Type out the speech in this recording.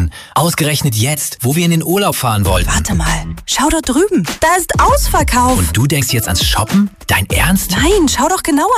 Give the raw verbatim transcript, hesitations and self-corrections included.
kaufen. Ausgerechnet jetzt, wo wir in den Urlaub fahren wollten. Warte mal, schau dort drüben. Da ist Ausverkauf. Und du denkst jetzt ans Shoppen? Dein Ernst? Nein, schau doch genauer